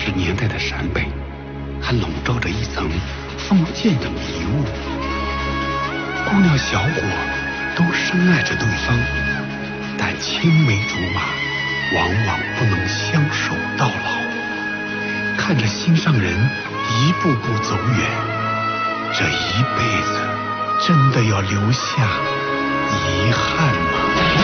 80年代的陕北，还笼罩着一层封建的迷雾。姑娘小伙都深爱着对方，但青梅竹马往往不能相守到老。看着心上人一步步走远，这一辈子真的要留下遗憾吗？